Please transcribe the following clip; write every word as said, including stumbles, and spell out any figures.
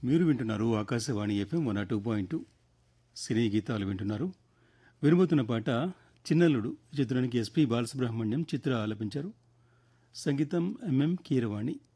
మీరు వింటున్నారు Akashvani FM one two point two సినీ గీతాలు వింటున్నారు. వినబోతున్న పాట చిన్నల్లుడు చిత్రానికి ఎస్పి బాలసుబ్రహ్మణ్యం చిత్ర ఆలపించారు. సంగీతం ఎంఎం కీరవాణి.